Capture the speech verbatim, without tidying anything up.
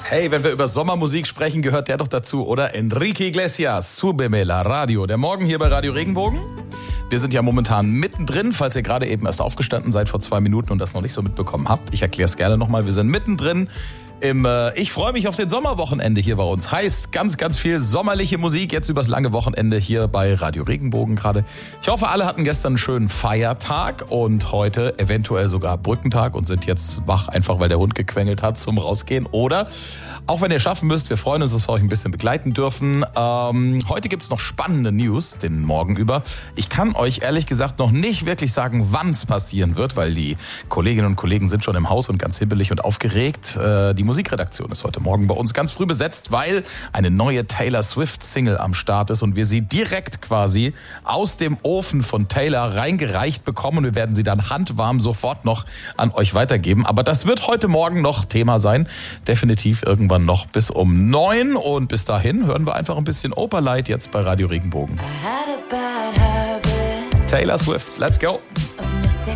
Hey, wenn wir über Sommermusik sprechen, gehört der doch dazu, oder? Enrique Iglesias, Súbeme la Radio. Der Morgen hier bei Radio Regenbogen. Wir sind ja momentan mittendrin, falls ihr gerade eben erst aufgestanden seid vor zwei Minuten und das noch nicht so mitbekommen habt. Ich erkläre es gerne nochmal. Wir sind mittendrin im äh, Ich freue mich auf den Sommerwochenende hier bei uns. Heißt ganz, ganz viel sommerliche Musik jetzt übers lange Wochenende hier bei Radio Regenbogen gerade. Ich hoffe, alle hatten gestern einen schönen Feiertag und heute eventuell sogar Brückentag und sind jetzt wach, einfach weil der Hund gequengelt hat zum Rausgehen. Oder auch wenn ihr schaffen müsst, wir freuen uns, dass wir euch ein bisschen begleiten dürfen. Ähm, heute gibt's noch spannende News den Morgen über. Ich kann euch ehrlich gesagt noch nicht wirklich sagen, wann es passieren wird, weil die Kolleginnen und Kollegen sind schon im Haus und ganz hibbelig und aufgeregt. Äh, die Musikredaktion ist heute Morgen bei uns ganz früh besetzt, weil eine neue Taylor Swift-Single am Start ist und wir sie direkt quasi aus dem Ofen von Taylor reingereicht bekommen und wir werden sie dann handwarm sofort noch an euch weitergeben. Aber das wird heute Morgen noch Thema sein. Definitiv irgendwann noch bis um neun und bis dahin hören wir einfach ein bisschen Operlight jetzt bei Radio Regenbogen. Taylor Swift, let's go!